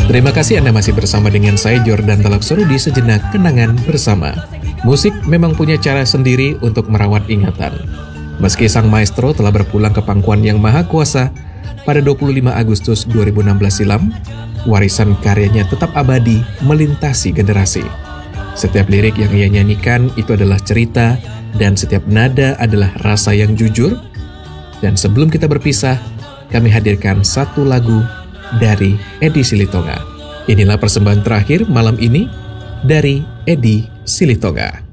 Terima kasih Anda masih bersama dengan saya Jordan Talapsoro di Sejenak Kenangan Bersama. Musik memang punya cara sendiri untuk merawat ingatan. Meski sang maestro telah berpulang ke pangkuan Yang Maha Kuasa pada 25 Agustus 2016 silam, warisan karyanya tetap abadi melintasi generasi. Setiap lirik yang ia nyanyikan itu adalah cerita, dan setiap nada adalah rasa yang jujur. Dan sebelum kita berpisah, kami hadirkan satu lagu dari Edi Silitonga. Inilah persembahan terakhir malam ini dari Edi Silitonga.